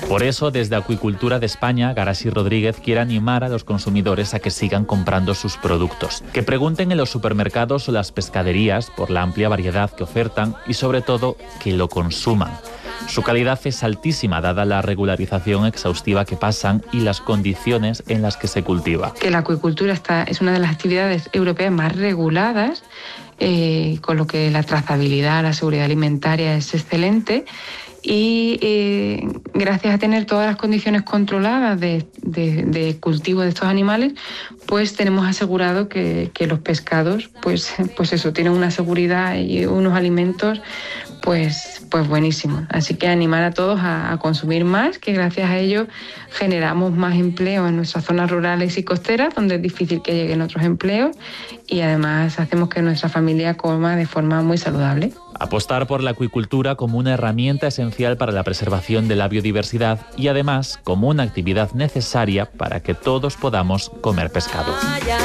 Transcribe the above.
Por eso, desde Acuicultura de España, Garasi Rodríguez quiere animar a los consumidores a que sigan comprando sus productos, que pregunten en los supermercados o las pescaderías por la amplia variedad que ofertan y, sobre todo, que lo consuman. Su calidad es altísima dada la regularización exhaustiva que pasan y las condiciones en las que se cultiva. Que la acuicultura es una de las actividades europeas más reguladas, con lo que la trazabilidad, la seguridad alimentaria es excelente. Y gracias a tener todas las condiciones controladas de cultivo de estos animales, pues tenemos asegurado que los pescados, pues eso, tienen una seguridad y unos alimentos pues buenísimos. Así que animar a todos a consumir más, que gracias a ello generamos más empleo en nuestras zonas rurales y costeras, donde es difícil que lleguen otros empleos, y además hacemos que nuestra familia coma de forma muy saludable. Apostar por la acuicultura como una herramienta esencial para la preservación de la biodiversidad y además como una actividad necesaria para que todos podamos comer pescado.